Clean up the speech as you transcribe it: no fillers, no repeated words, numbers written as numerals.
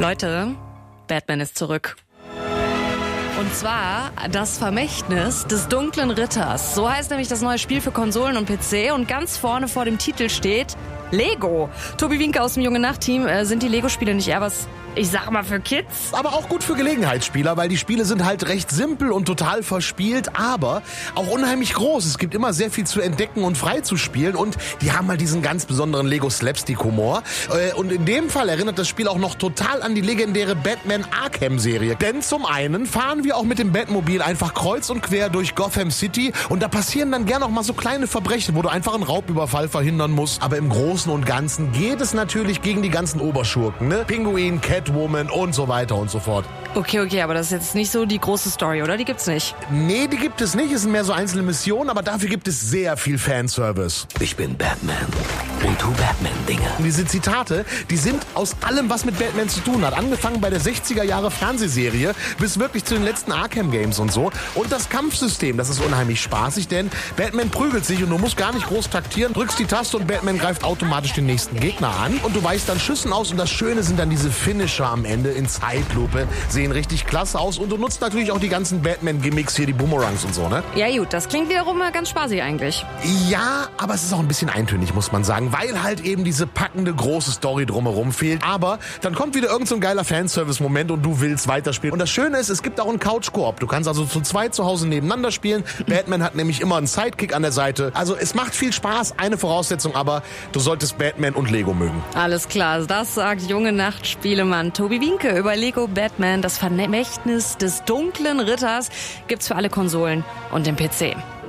Leute, Batman ist zurück. Und zwar das Vermächtnis des dunklen Ritters. So heißt nämlich das neue Spiel für Konsolen und PC. Und ganz vorne vor dem Titel steht Lego. Tobi Wienke aus dem Junge Nacht-Team. Sind die Lego-Spiele nicht eher was, ich sag mal, für Kids? Aber auch gut für Gelegenheitsspieler, weil die Spiele sind halt recht simpel und total verspielt, aber auch unheimlich groß. Es gibt immer sehr viel zu entdecken und frei zu spielen und die haben halt diesen ganz besonderen Lego-Slapstick-Humor. Und in dem Fall erinnert das Spiel auch noch total an die legendäre Batman Arkham-Serie. Denn zum einen fahren wir auch mit dem Batmobil einfach kreuz und quer durch Gotham City und da passieren dann gern auch mal so kleine Verbrechen, wo du einfach einen Raubüberfall verhindern musst. Aber im Großen und Ganzen geht es natürlich gegen die ganzen Oberschurken, ne? Pinguin, Catwoman und so weiter und so fort. Okay, aber das ist jetzt nicht so die große Story, oder? Die gibt's nicht. Nee, die gibt es nicht. Es sind mehr so einzelne Missionen, aber dafür gibt es sehr viel Fanservice. Ich bin Batman und tu Batman-Dinge. Diese Zitate, die sind aus allem, was mit Batman zu tun hat. Angefangen bei der 60er Jahre Fernsehserie bis wirklich zu den letzten Arkham-Games und so. Und das Kampfsystem, das ist unheimlich spaßig, denn Batman prügelt sich und du musst gar nicht groß taktieren, drückst die Taste und Batman greift automatisch den nächsten Gegner an und du weichst dann Schüssen aus und das Schöne sind dann diese Finisher am Ende in Zeitlupe, sehen richtig klasse aus und du nutzt natürlich auch die ganzen Batman-Gimmicks hier, die Boomerangs und so, ne? Ja gut, das klingt wiederum mal ganz spaßig eigentlich. Ja, aber es ist auch ein bisschen eintönig, muss man sagen, weil halt eben diese packende große Story drumherum fehlt. Aber dann kommt wieder irgend so ein geiler Fanservice-Moment und du willst weiterspielen. Und das Schöne ist, es gibt auch einen Couch-Koop. Du kannst also zu zweit zu Hause nebeneinander spielen. Batman hat nämlich immer einen Sidekick an der Seite. Also es macht viel Spaß, eine Voraussetzung, aber du solltest Batman und Lego mögen. Alles klar, das sagt Junge Nacht-Spielemann Tobi Wienke über Lego Batman, das Vermächtnis des dunklen Ritters. Gibt's für alle Konsolen und den PC.